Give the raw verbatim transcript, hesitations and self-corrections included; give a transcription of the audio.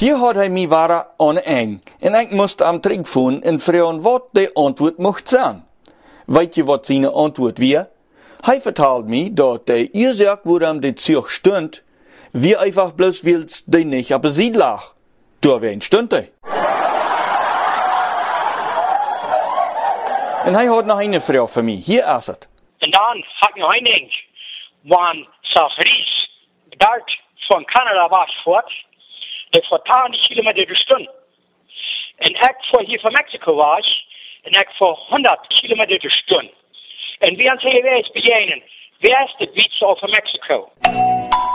Hier had hij mij ware aan eng. En ik moest am terugvoeren en vragen wat de antwoord mocht zijn. Weet je wat zijn antwoord weer? Hij vertelt mij dat de Oorzaak, waarom dit Zürich stond, wie einfach bloß wils die nicht op de zijd lag. Door wen stond hij? En hij had nog een vraag voor mij. Hier is het. En dan had ik nog een ding. Want Ries, daar van Canada was voort, dat voor twaalf kilometer de stunde. En ik voor hier van Mexico was, en ik voor honderd kilometer de stunde. En wie aan het beginnen, waar is de beach over Mexico?